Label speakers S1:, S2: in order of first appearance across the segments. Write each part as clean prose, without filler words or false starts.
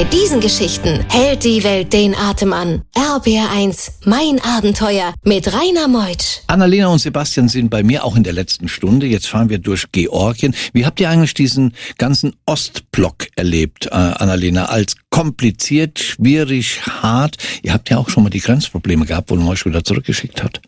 S1: Bei diesen Geschichten hält die Welt den Atem an. RBR1, mein Abenteuer mit Rainer Meutsch.
S2: Annalena und Sebastian sind bei mir auch in der letzten Stunde. Jetzt fahren wir durch Georgien. Wie habt ihr eigentlich diesen ganzen Ostblock erlebt, Annalena? Als kompliziert, schwierig, hart? Ihr habt ja auch schon mal die Grenzprobleme gehabt, wo man euch wieder zurückgeschickt hat.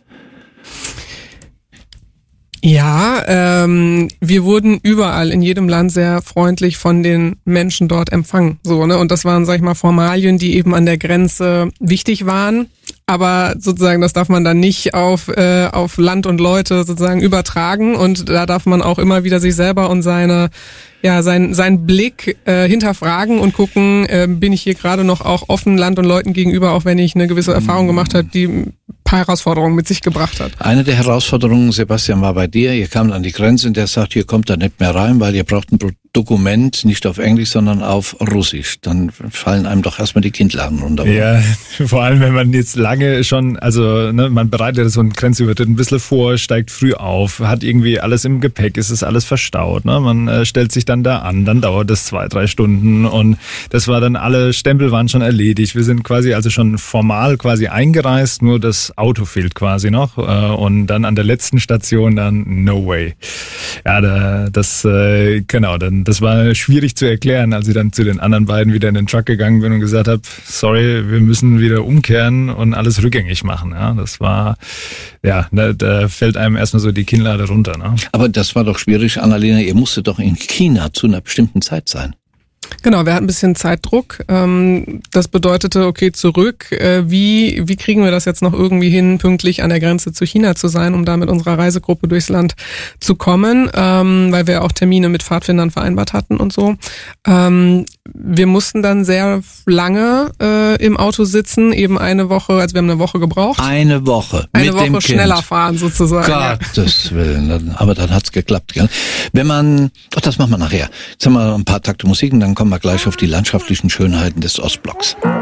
S3: Ja, wir wurden überall in jedem Land sehr freundlich von den Menschen dort empfangen. So, ne? Und das waren, sag ich mal, Formalien, die eben an der Grenze wichtig waren. Aber sozusagen, das darf man dann nicht auf Land und Leute sozusagen übertragen. Und da darf man auch immer wieder sich selber und seinen Blick hinterfragen und gucken, bin ich hier gerade noch auch offen Land und Leuten gegenüber, auch wenn ich eine gewisse Erfahrung gemacht habe, die ein paar Herausforderungen mit sich gebracht hat.
S2: Eine der Herausforderungen, Sebastian, war bei dir. Ihr kamt an die Grenze und der sagt, ihr kommt da nicht mehr rein, weil ihr braucht ein Dokument, nicht auf Englisch, sondern auf Russisch. Dann fallen einem doch erstmal die Kinnladen runter.
S4: Ja, vor allem, wenn man jetzt lange schon, man bereitet so einen Grenzübertritt ein bisschen vor, steigt früh auf, hat irgendwie alles im Gepäck, es ist alles verstaut, ne? Man stellt sich dann da an, dann dauert das 2-3 Stunden und das war dann, alle Stempel waren schon erledigt. Wir sind quasi also schon formal quasi eingereist, nur das Auto fehlt quasi noch und dann an der letzten Station dann no way. Ja, das war schwierig zu erklären, als ich dann zu den anderen beiden wieder in den Truck gegangen bin und gesagt habe, sorry, wir müssen wieder umkehren und alles rückgängig machen. Ja, das war, da fällt einem erstmal so die Kinnlade runter. Ne?
S2: Aber das war doch schwierig, Annalena, ihr musstet doch in China zu einer bestimmten Zeit sein.
S3: Genau, wir hatten ein bisschen Zeitdruck. Das bedeutete, okay, zurück. Wie kriegen wir das jetzt noch irgendwie hin, pünktlich an der Grenze zu China zu sein, um da mit unserer Reisegruppe durchs Land zu kommen, weil wir auch Termine mit Pfadfindern vereinbart hatten und so. Wir mussten dann sehr lange im Auto sitzen, eben eine Woche, also wir haben eine Woche gebraucht.
S2: Eine Woche
S3: schneller fahren sozusagen.
S2: Gottes Willen, aber dann hat's geklappt, gell? Das machen wir nachher. Jetzt haben wir ein paar Takte Musik und dann kommen wir gleich auf die landschaftlichen Schönheiten des Ostblocks.